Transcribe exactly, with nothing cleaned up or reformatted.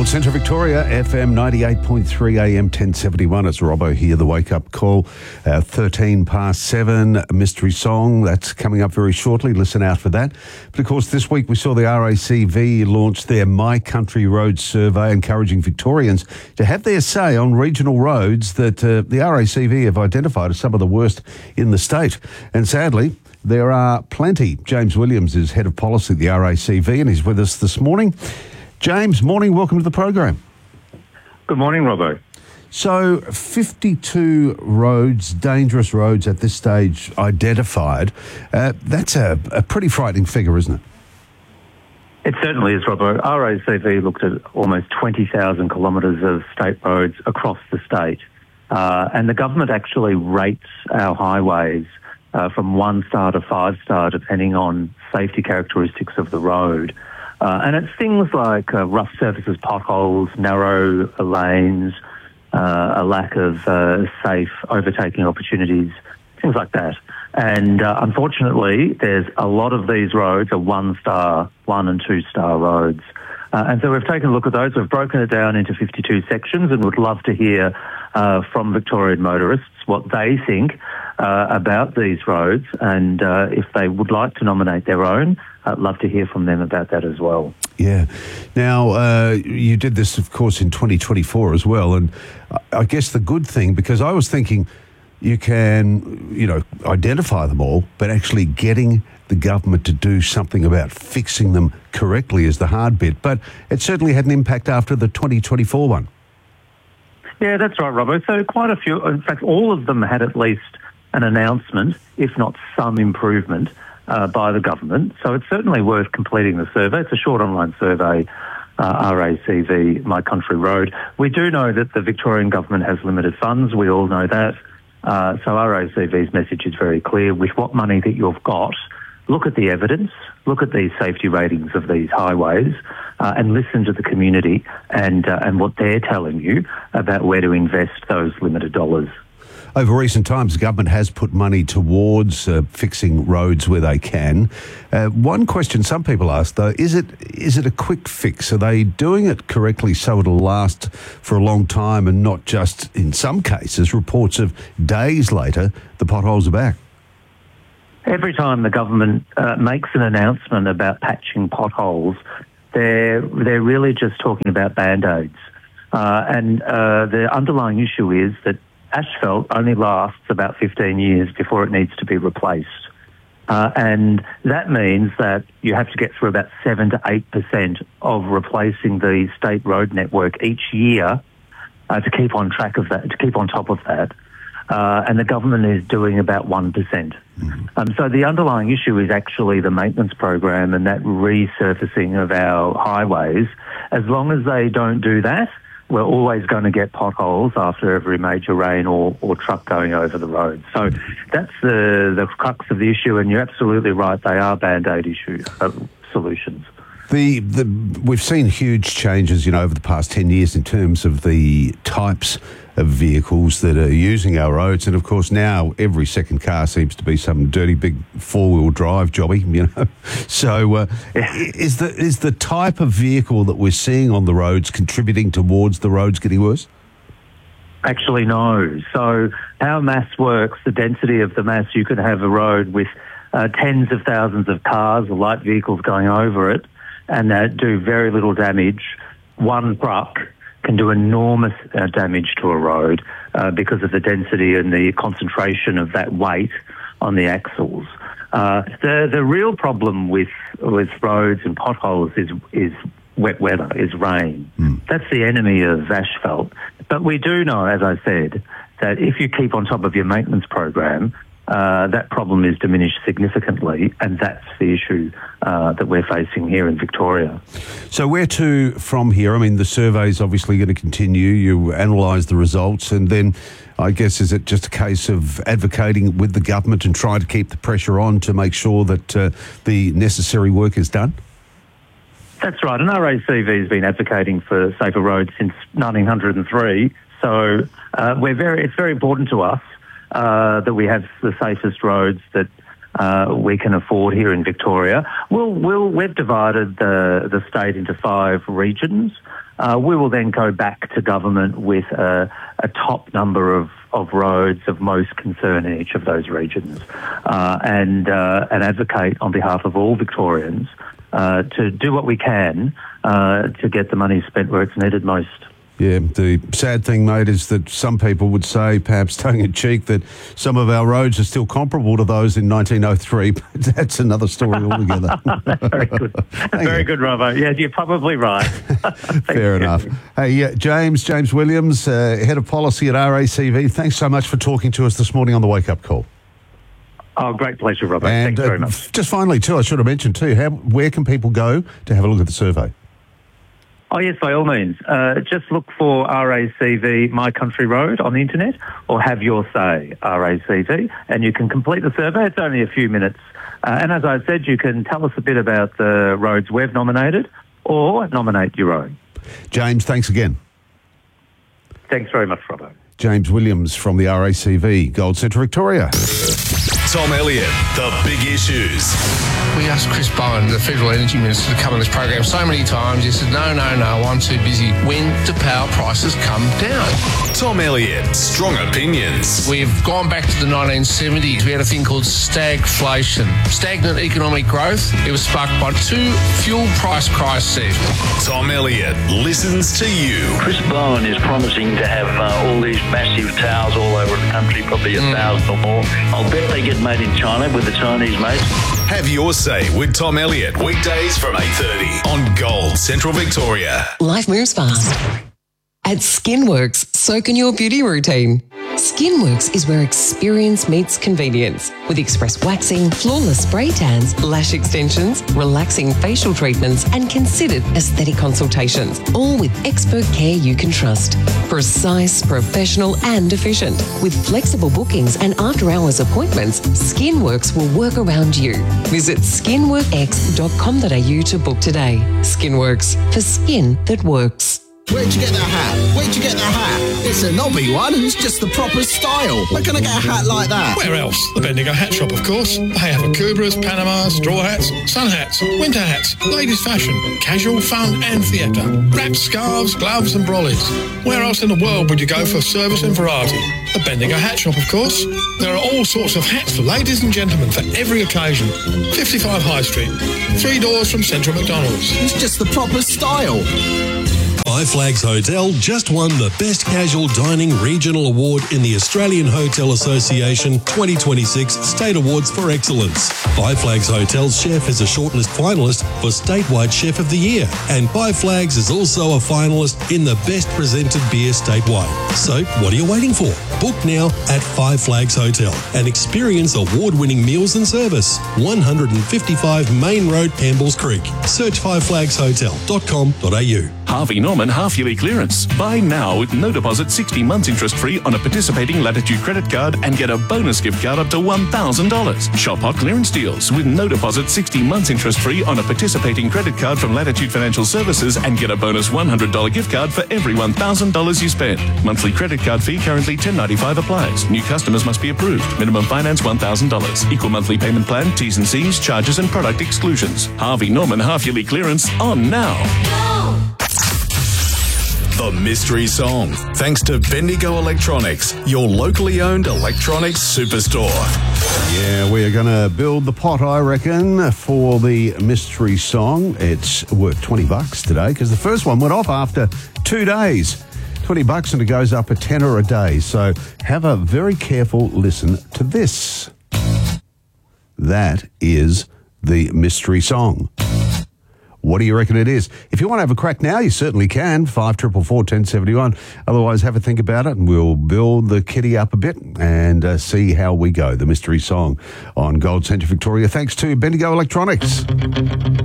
Centre Victoria, F M ninety-eight point three, A M ten seventy-one. It's Robbo here, the wake-up call. Uh, thirteen past seven, mystery song. That's coming up very shortly. Listen out for that. But, of course, this week we saw the R A C V launch their My Country Roads survey, encouraging Victorians to have their say on regional roads that uh, the R A C V have identified as some of the worst in the state. And, sadly, there are plenty. James Williams is Head of Policy at the R A C V and he's with us this morning. James, morning. Welcome to the program. Good morning, Robbo. So, fifty-two roads, dangerous roads at this stage identified. Uh, that's a, a pretty frightening figure, isn't it? It certainly is, Robbo. R A C V looked at almost twenty thousand kilometres of state roads across the state. Uh, and the government actually rates our highways uh, from one star to five star, depending on safety characteristics of the road. Uh, and it's things like uh, rough surfaces, potholes, narrow lanes, uh, a lack of uh, safe overtaking opportunities, things like that. And uh, unfortunately, there's a lot of these roads are one-star, one- and two-star roads. Uh, and so we've taken a look at those. We've broken it down into fifty-two sections and would love to hear uh, from Victorian motorists what they think uh, about these roads. And uh, if they would like to nominate their own, I'd love to hear from them about that as well. Yeah. Now, uh, you did this, of course, in twenty twenty-four as well. And I guess the good thing, because I was thinking you can, you know, identify them all, but actually getting the government to do something about fixing them correctly is the hard bit. But it certainly had an impact after the twenty twenty-four one. Yeah, that's right, Robbo. So quite a few, in fact, all of them had at least an announcement, if not some improvement, Uh, by the government. So it's certainly worth completing the survey. It's a short online survey, uh, R A C V, My Country Road. We do know that the Victorian government has limited funds. We all know that. Uh, so R A C V's message is very clear. With what money that you've got, look at the evidence, look at the safety ratings of these highways, uh, and listen to the community and, uh, and what they're telling you about where to invest those limited dollars. Over recent times, the government has put money towards uh, fixing roads where they can. Uh, one question some people ask, though, is it is it a quick fix? Are they doing it correctly so it'll last for a long time and not just, in some cases, reports of days later, the potholes are back? Every time the government uh, makes an announcement about patching potholes, they're, they're really just talking about Band-Aids. Uh, and uh, the underlying issue is that asphalt only lasts about fifteen years before it needs to be replaced. Uh, and that means that you have to get through about seven to eight percent of replacing the state road network each year uh, to keep on track of that, to keep on top of that. Uh, and the government is doing about one percent. Mm-hmm. Um, so the underlying issue is actually the maintenance program and that resurfacing of our highways. As long as they don't do that, we're always going to get potholes after every major rain or, or truck going over the road. So that's the, the crux of the issue, and you're absolutely right, they are Band-Aid issue uh, solutions. The, the we've seen huge changes, you know, over the past ten years in terms of the types of vehicles that are using our roads, and of course now every second car seems to be some dirty big four-wheel drive jobby, you know. So uh, is the is the type of vehicle that we're seeing on the roads contributing towards the roads getting worse? Actually, no. So how mass works, the density of the mass, you could have a road with uh, tens of thousands of cars or light vehicles going over it, and that do very little damage. One truck can do enormous uh, damage to a road uh, because of the density and the concentration of that weight on the axles. Uh, the the real problem with with roads and potholes is is wet weather, is rain. Mm. That's the enemy of asphalt. But we do know, as I said, that if you keep on top of your maintenance program, Uh, that problem is diminished significantly, and that's the issue uh, that we're facing here in Victoria. So where to from here? I mean, the survey's obviously going to continue. You analyse the results, and then I guess is it just a case of advocating with the government and trying to keep the pressure on to make sure that uh, the necessary work is done? That's right, and R A C V has been advocating for safer roads since nineteen oh three, so uh, we're very. it's very important to us Uh, that we have the safest roads, that uh, we can afford here in Victoria. We'll, we'll, we've divided the, the state into five regions. Uh, we will then go back to government with a, a top number of, of roads of most concern in each of those regions, uh, and uh, and advocate on behalf of all Victorians uh, to do what we can uh, to get the money spent where it's needed most. Yeah, the sad thing, mate, is that some people would say, perhaps tongue-in-cheek, that some of our roads are still comparable to those in nineteen oh three, but that's another story altogether. Very good. Very you. good, Robbo. Yeah, you're probably right. Fair enough. Hey, uh, James, James Williams, uh, Head of Policy at R A C V, thanks so much for talking to us this morning on the Wake Up Call. Oh, great pleasure, Robbo. And, Thanks uh, very much. Just finally, too, I should have mentioned, too, how, where can people go to have a look at the survey? Oh, yes, by all means. Uh, just look for R A C V My Country Road on the internet, or Have Your Say R A C V, and you can complete the survey. It's only a few minutes. Uh, and as I said, you can tell us a bit about the roads we've nominated or nominate your own. James, thanks again. Thanks very much, Robbo. James Williams from the R A C V, Gold Centre, Victoria. Tom Elliott, The Big Issues. We asked Chris Bowen, the Federal Energy Minister, to come on this program so many times. He said, no, no, no, I'm too busy. When do power prices come down? Tom Elliott, Strong Opinions. We've gone back to the nineteen seventies. We had a thing called stagflation, stagnant economic growth. It was sparked by two fuel price crises. Tom Elliott listens to you. Chris Bowen is promising to have uh, all these massive towers all over the country, probably a mm. thousand or more. I'll bet they get made in China with the Chinese mates. Have your say with Tom Elliott, weekdays from eight thirty on Gold Central Victoria. Life moves fast. At Skinworks, so can your beauty routine. Skinworks is where experience meets convenience, with express waxing, flawless spray tans, lash extensions, relaxing facial treatments, and considered aesthetic consultations, all with expert care you can trust. Precise, professional, and efficient. With flexible bookings and after-hours appointments, Skinworks will work around you. Visit skinworkx dot com dot a u to book today. Skinworks, for skin that works. Where'd you get that hat? Where'd you get that hat? It's a knobby one and it's just the proper style. Where can I get a hat like that? Where else? The Bendigo Hat Shop, of course. They have Akubras, Panamas, straw hats, sun hats, winter hats, ladies' fashion, casual, fun and theatre, wraps, scarves, gloves and brollies. Where else in the world would you go for service and variety? The Bendigo Hat Shop, of course. There are all sorts of hats for ladies and gentlemen for every occasion. fifty-five High Street, three doors from Central McDonald's. It's just the proper style. Five Flags Hotel just won the Best Casual Dining Regional Award in the Australian Hotel Association twenty twenty-six State Awards for Excellence. Five Flags Hotel's chef is a shortlist finalist for Statewide Chef of the Year, and Five Flags is also a finalist in the Best Presented Beer statewide. So, what are you waiting for? Book now at Five Flags Hotel and experience award-winning meals and service. one fifty-five Main Road, Campbells Creek. Search five flags hotel dot com dot a u. Harvey Norman half-yearly clearance. Buy now with no deposit, sixty months interest-free on a participating Latitude credit card and get a bonus gift card up to one thousand dollars. Shop hot clearance deals with no deposit, sixty months interest-free on a participating credit card from Latitude Financial Services and get a bonus one hundred dollars gift card for every one thousand dollars you spend. Monthly credit card fee currently ten dollars and ninety-five cents applies. New customers must be approved. Minimum finance one thousand dollars. Equal monthly payment plan, T's and C's, charges and product exclusions. Harvey Norman half-yearly clearance on now. The Mystery Song, thanks to Bendigo Electronics, your locally owned electronics superstore. Yeah, we are going to build the pot, I reckon, for the Mystery Song. It's worth twenty bucks today because the first one went off after two days. twenty bucks and it goes up a tenner a day. So have a very careful listen to this. That is the Mystery Song. What do you reckon it is? If you want to have a crack now, you certainly can. five four four, one zero seven one. Otherwise, have a think about it and we'll build the kitty up a bit and uh, see how we go. The Mystery Song on Gold Centre Victoria. Thanks to Bendigo Electronics.